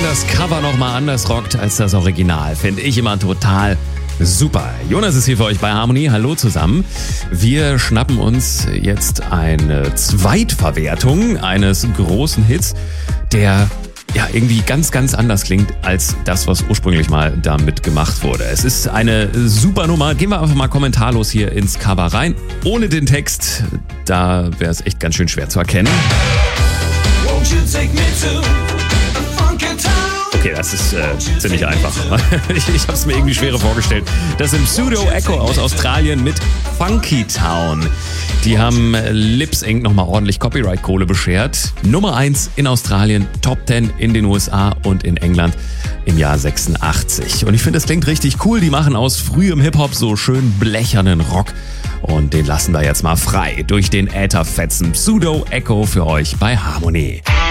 wenn das Cover nochmal anders rockt als das Original, finde ich immer total super. Jonas ist hier für euch bei Harmony. Hallo zusammen. Wir schnappen uns jetzt eine Zweitverwertung eines großen Hits, der ja irgendwie ganz, ganz anders klingt als das, was ursprünglich mal damit gemacht wurde. Es ist eine super Nummer. Gehen wir einfach mal kommentarlos hier ins Cover rein. Ohne den Text, da wäre es echt ganz schön schwer zu erkennen. Okay, das ist ziemlich einfach. Ich habe es mir irgendwie schwerer vorgestellt. Das sind Pseudo Echo aus Australien mit Funky Town. Die haben Lip Sync nochmal ordentlich Copyright-Kohle beschert. Nummer 1 in Australien, Top 10 in den USA und in England im Jahr 86. Und ich finde, das klingt richtig cool. Die machen aus frühem Hip-Hop so schön blechernen Rock. Und den lassen wir jetzt mal frei durch den Ätherfetzen. Pseudo Echo für euch bei Harmony.